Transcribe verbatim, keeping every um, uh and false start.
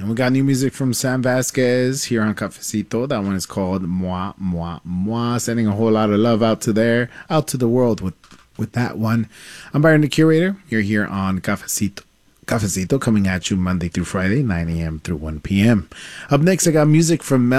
And we got new music from Sam Vasquez here on Cafecito. That one is called Moi, Moi, Moi. Sending a whole lot of love out to there, out to the world with, with that one. I'm Byron the Curator. You're here on Cafecito. Cafecito coming at you Monday through Friday, nine a.m. through one p.m. Up next, I got music from Mel.